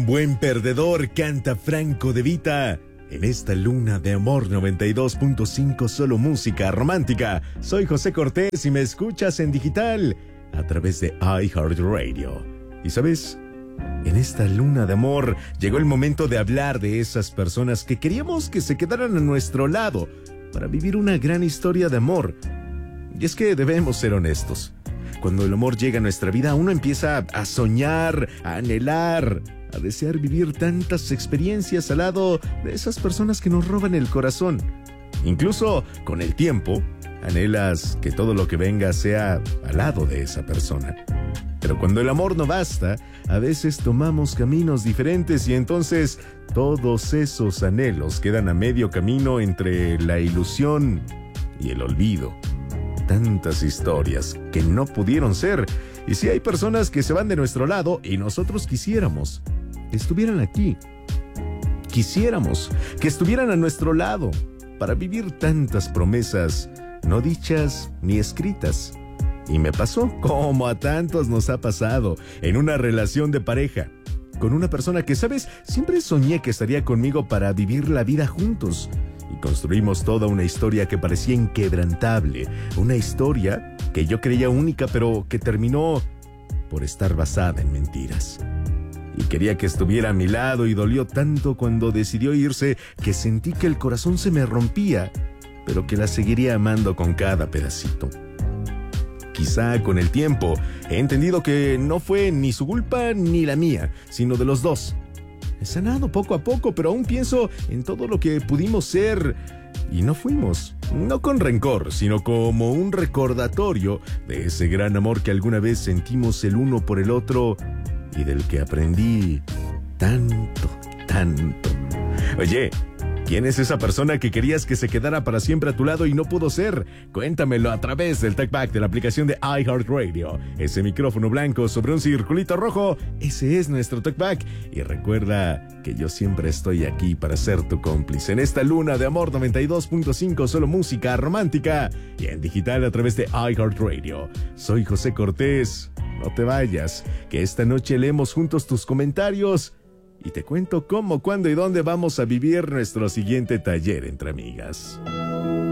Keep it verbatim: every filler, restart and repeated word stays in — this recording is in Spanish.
buen perdedor, canta Franco De Vita. En esta luna de amor noventa y dos punto cinco, solo música romántica. Soy José Cortés y me escuchas en digital a través de iHeartRadio. Y sabes, en esta luna de amor llegó el momento de hablar de esas personas que queríamos que se quedaran a nuestro lado para vivir una gran historia de amor. Y es que debemos ser honestos. Cuando el amor llega a nuestra vida, uno empieza a soñar, a anhelar, a desear vivir tantas experiencias al lado de esas personas que nos roban el corazón. Incluso con el tiempo, anhelas que todo lo que venga sea al lado de esa persona. Pero cuando el amor no basta, a veces tomamos caminos diferentes y entonces todos esos anhelos quedan a medio camino entre la ilusión y el olvido. Tantas historias que no pudieron ser. Y si hay personas que se van de nuestro lado y nosotros quisiéramos que estuvieran aquí. Quisiéramos que estuvieran a nuestro lado para vivir tantas promesas no dichas ni escritas. Y me pasó, como a tantos nos ha pasado, en una relación de pareja, con una persona que, ¿sabes? Siempre soñé que estaría conmigo para vivir la vida juntos. Y construimos toda una historia que parecía inquebrantable. Una historia que yo creía única, pero que terminó por estar basada en mentiras. Y quería que estuviera a mi lado y dolió tanto cuando decidió irse que sentí que el corazón se me rompía, pero que la seguiría amando con cada pedacito. Quizá con el tiempo he entendido que no fue ni su culpa ni la mía, sino de los dos. He sanado poco a poco, pero aún pienso en todo lo que pudimos ser y no fuimos. No con rencor, sino como un recordatorio de ese gran amor que alguna vez sentimos el uno por el otro y del que aprendí tanto, tanto. Oye, ¿quién es esa persona que querías que se quedara para siempre a tu lado y no pudo ser? Cuéntamelo a través del TalkBack de la aplicación de iHeartRadio. Ese micrófono blanco sobre un circulito rojo, ese es nuestro TalkBack. Y recuerda que yo siempre estoy aquí para ser tu cómplice en esta luna de amor noventa y dos punto cinco, solo música romántica y en digital a través de iHeartRadio. Soy José Cortés. No te vayas, que esta noche leemos juntos tus comentarios y te cuento cómo, cuándo y dónde vamos a vivir nuestro siguiente taller entre amigas.